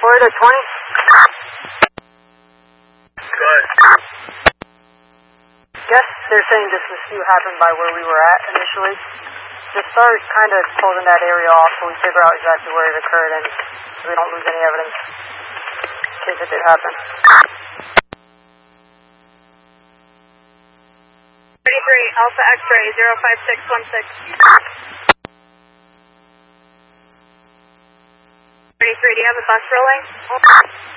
Florida 20. Good. Guess they're saying this dispute happened by where we were at initially. Just start kind of closing that area off so we figure out exactly where it occurred and so we don't lose any evidence in case it did happen. 33, Alpha X-ray 05616. 33, do you have a bus rolling?